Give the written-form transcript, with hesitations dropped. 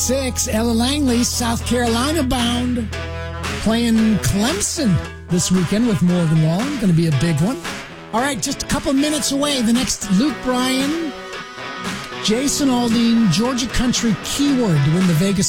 6, Ella Langley, South Carolina bound, playing Clemson this weekend with Morgan Wallen. Going to be a big one. All right, just a couple minutes away. The next Luke Bryan, Jason Aldean, Georgia Country keyword to win the Vegas